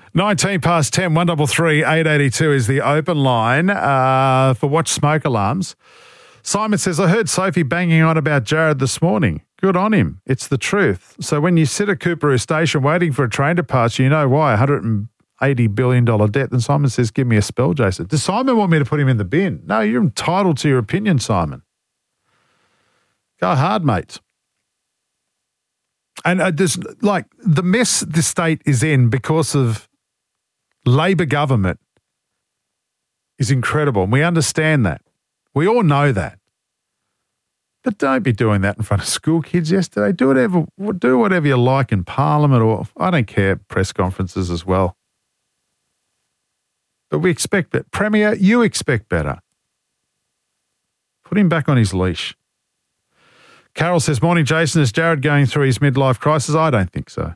19 past 10, 133 882 is the open line for Watch Smoke Alarms. Simon says, I heard Sophie banging on about Jared this morning. Good on him. It's the truth. So when you sit at Coorparoo Station waiting for a train to pass, you know why, $180 billion debt. And Simon says, give me a spell, Jason. Does Simon want me to put him in the bin? No, you're entitled to your opinion, Simon. Go hard, mate. And there's like the mess the state is in because of Labor government is incredible. And we understand that. We all know that. But don't be doing that in front of school kids yesterday. Do whatever you like in Parliament, or I don't care, press conferences as well. But we expect that. Premier, you expect better. Put him back on his leash. Carol says, morning, Jason. Is Jared going through his midlife crisis? I don't think so.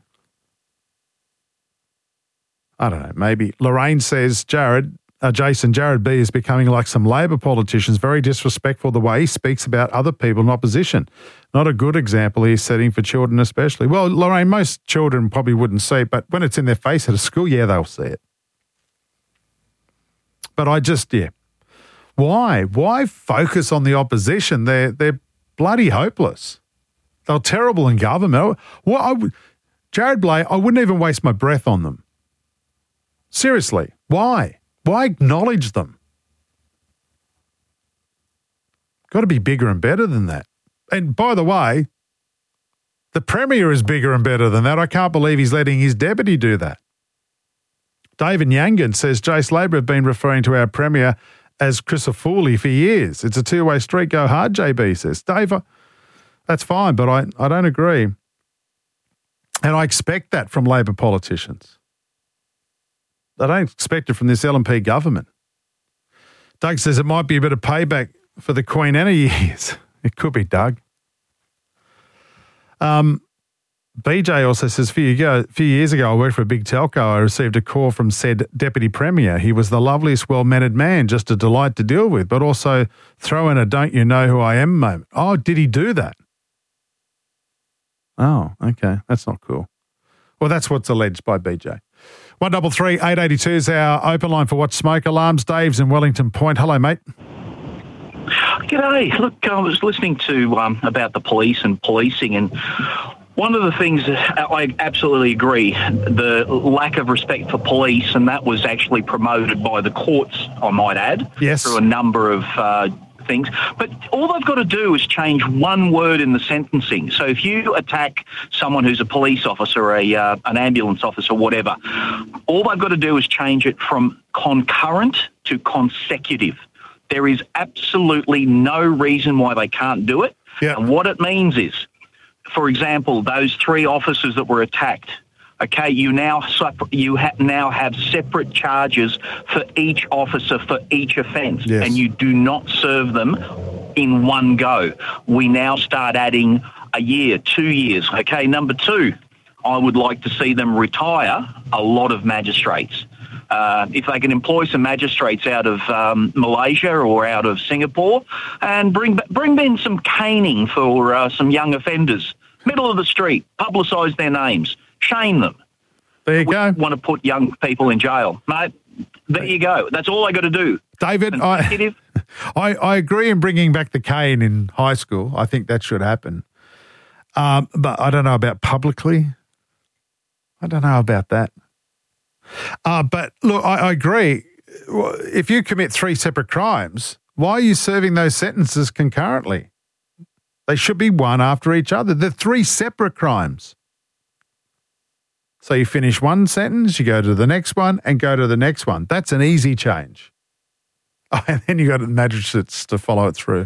I don't know, maybe. Lorraine says, Jason, Jared B is becoming like some Labor politicians, very disrespectful the way he speaks about other people in opposition. Not a good example he's setting for children especially. Well, Lorraine, most children probably wouldn't see it, but when it's in their face at a school, yeah, they'll see it. But Why? Why focus on the opposition? They're bloody hopeless. They're terrible in government. Jared Blay, I wouldn't even waste my breath on them. Seriously, why? Why acknowledge them? Got to be bigger and better than that. And by the way, the Premier is bigger and better than that. I can't believe he's letting his deputy do that. David Yangan says, Jace, Labor have been referring to our Premier as Crisafulli for years. It's a two-way street. Go hard, JB says. Dave, that's fine, but I don't agree. And I expect that from Labor politicians. I don't expect it from this LNP government. Doug says it might be a bit of payback for the Queen Anna years. It could be, Doug. BJ also says, a few years ago, I worked for a big telco. I received a call from said Deputy Premier. He was the loveliest, well-mannered man, just a delight to deal with, but also throw in a don't you know who I am moment. Oh, did he do that? Oh, okay. That's not cool. Well, that's what's alleged by BJ. 133 882 is our open line for Watch Smoke Alarms. Dave's in Wellington Point. Hello, mate. G'day. Look, I was listening to about the police and policing, and one of the things that I absolutely agree, the lack of respect for police, and that was actually promoted by the courts, I might add, yes, through a number of things. But all they've got to do is change one word in the sentencing. So if you attack someone who's a police officer, an ambulance officer, whatever, all they've got to do is change it from concurrent to consecutive. There is absolutely no reason why they can't do it. Yeah. And what it means is, for example, those three officers that were attacked, okay, you now have separate charges for each officer for each offence, yes, and you do not serve them in one go. We now start adding a year, 2 years. Okay, number two, I would like to see them retire a lot of magistrates. If they can employ some magistrates out of Malaysia or out of Singapore, and bring in some caning for some young offenders, middle of the street, publicise their names, shame them. There you go. Want to put young people in jail, mate? There you go. That's all I got to do. David, I agree in bringing back the cane in high school. I think that should happen. But I don't know about publicly. I don't know about that. But look, I agree. If you commit 3 separate crimes, why are you serving those sentences concurrently? They should be one after each other. They're 3 separate crimes. So you finish one sentence, you go to the next one, and go to the next one. That's an easy change. And then you got the magistrates to follow it through.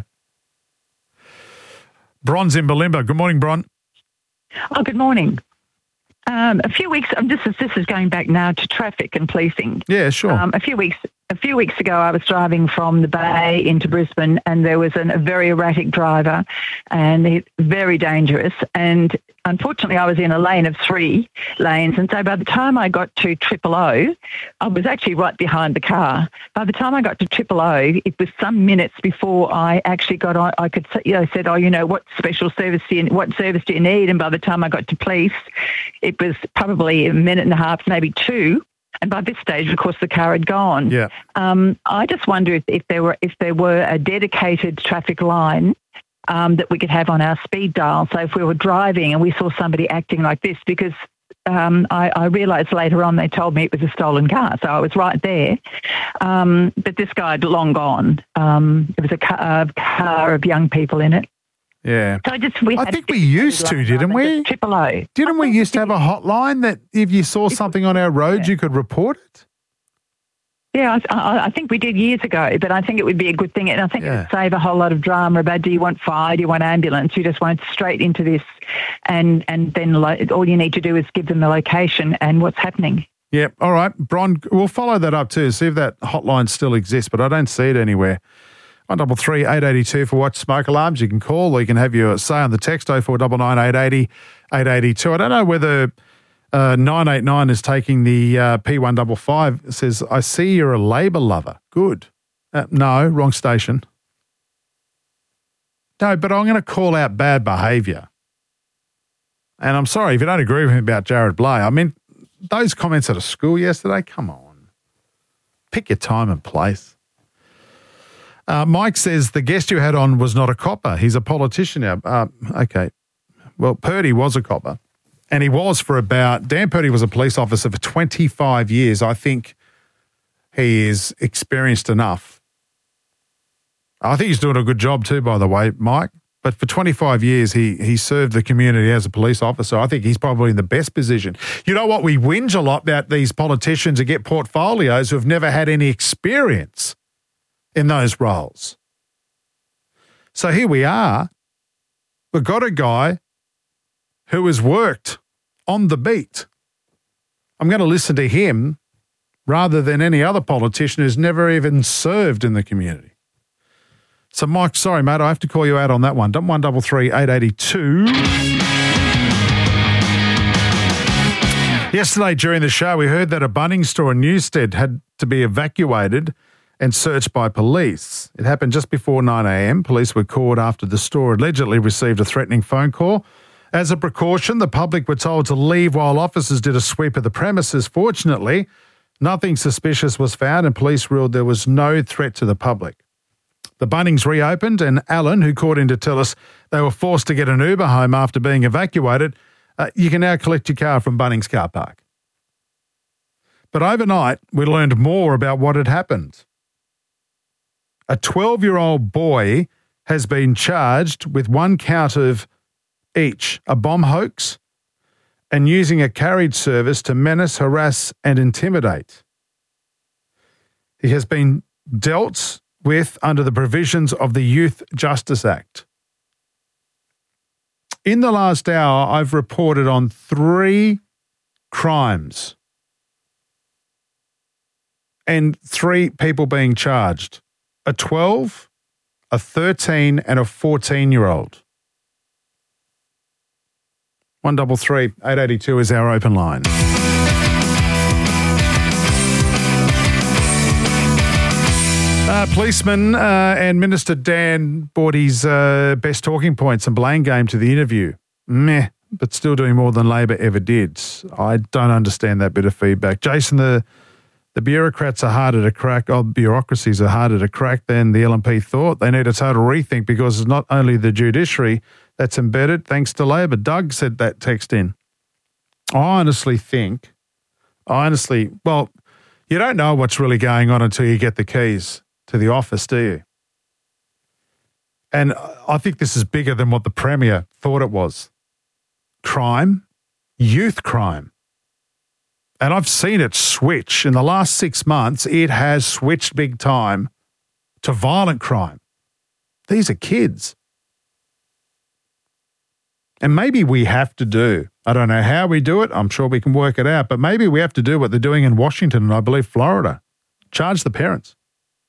Bron's in Bulimba. Good morning, Bron. Oh, good morning. A few weeks. This is going back now to traffic and policing. Yeah, sure. A few weeks ago, I was driving from the Bay into Brisbane, and there was a very erratic driver, and very dangerous. And unfortunately, I was in a lane of 3 lanes, and so by the time I got to 000, I was actually right behind the car. By the time I got to 000, it was some minutes before I actually got on. I could, said, what special service what service do you need? And by the time I got to police, it was probably a minute and a half, maybe 2. And by this stage, of course, the car had gone. Yeah. I just wonder if there were a dedicated traffic line that we could have on our speed dial. So if we were driving and we saw somebody acting like this, because I realised later on they told me it was a stolen car, so I was right there. But this guy had long gone. It was a car of young people in it. Yeah. So I think we used to, didn't we? Triple O. Didn't we used to have a hotline that if you saw something on our road, you could report it? Yeah, I think we did years ago, but I think it would be a good thing. And I think it would save a whole lot of drama about do you want fire, do you want ambulance? You just went straight into this and then all you need to do is give them the location and what's happening. Yeah, all right. Bron, we'll follow that up too, see if that hotline still exists, but I don't see it anywhere. 133 882 for Watch Smoke Alarms. You can call or you can have your say on the text 0499 880 882. I don't know whether 989 is taking the P155. It says, I see you're a Labor lover. Good. No, wrong station. No, but I'm going to call out bad behaviour. And I'm sorry if you don't agree with me about Jared Blay. I mean, those comments at a school yesterday, come on. Pick your time and place. Mike says the guest you had on was not a copper. He's a politician now. Okay. Well, Purdy was a copper. And he was Dan Purdy was a police officer for 25 years. I think he is experienced enough. I think he's doing a good job too, by the way, Mike. But for 25 years, he served the community as a police officer. I think he's probably in the best position. You know what? We whinge a lot about these politicians who get portfolios who have never had any experience in those roles. So here we are. We've got a guy who has worked on the beat. I'm going to listen to him rather than any other politician who's never even served in the community. So, Mike, sorry, mate, I have to call you out on that one. 133 882. Yesterday during the show, we heard that a Bunnings store in Newstead had to be evacuated and searched by police. It happened just before 9 a.m. Police were called after the store allegedly received a threatening phone call. As a precaution, the public were told to leave while officers did a sweep of the premises. Fortunately, nothing suspicious was found and police ruled there was no threat to the public. The Bunnings reopened and Alan, who called in to tell us they were forced to get an Uber home after being evacuated, you can now collect your car from Bunnings car park. But overnight, we learned more about what had happened. A 12-year-old boy has been charged with one count of each, a bomb hoax and using a carriage service to menace, harass and intimidate. He has been dealt with under the provisions of the Youth Justice Act. In the last hour, I've reported on 3 crimes and 3 people being charged. A 12, a 13 and a 14-year-old. 133 882 is our open line. Policeman and Minister Dan brought his best talking points and blame game to the interview. Meh, but still doing more than Labor ever did. I don't understand that bit of feedback. Jason, the bureaucrats are harder to crack, bureaucracies are harder to crack than the LNP thought. They need a total rethink because it's not only the judiciary that's embedded thanks to Labor. Doug said that text in. Well, you don't know what's really going on until you get the keys to the office, do you? And I think this is bigger than what the Premier thought it was. Crime, youth crime. And I've seen it switch. In the last 6 months, it has switched big time to violent crime. These are kids. And maybe we have to do, I don't know how we do it, I'm sure we can work it out, but maybe we have to do what they're doing in Washington and I believe Florida. Charge the parents.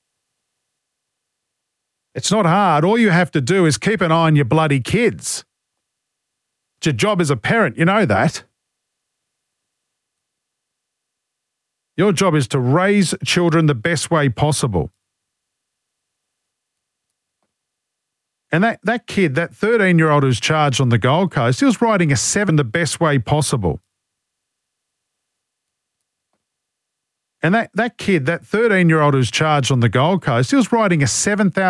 It's not hard. All you have to do is keep an eye on your bloody kids. It's your job as a parent, you know that. Your job is to raise children the best way possible. And that kid, that 13-year-old who's charged on the Gold Coast, he was riding a 7 the best way possible. And that kid, that 13-year-old who's charged on the Gold Coast, he was riding a 7,000